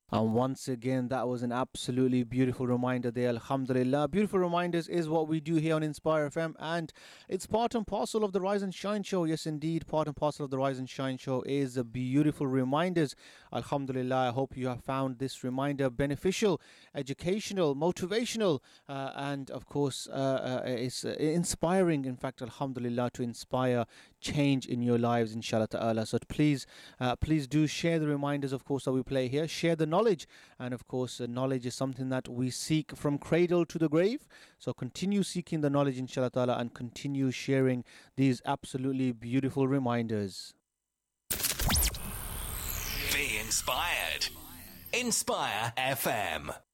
And once again, that was an absolutely beautiful reminder there. Alhamdulillah. Beautiful reminders is what we do here on Inspire FM, and it's part and parcel of the Rise and Shine show. Yes, indeed, part and parcel of the Rise and Shine show is the beautiful reminders. Alhamdulillah. I hope you have found this reminder beneficial, educational, motivational, and of course, it's inspiring. In fact, Alhamdulillah, to inspire change in your lives, inshallah ta'ala. So please do share the reminders, of course, that we play here. Share the knowledge, and of course, knowledge is something that we seek from cradle to the grave. So continue seeking the knowledge, inshallah ta'ala, and continue sharing these absolutely beautiful reminders. Be inspired. Inspire FM.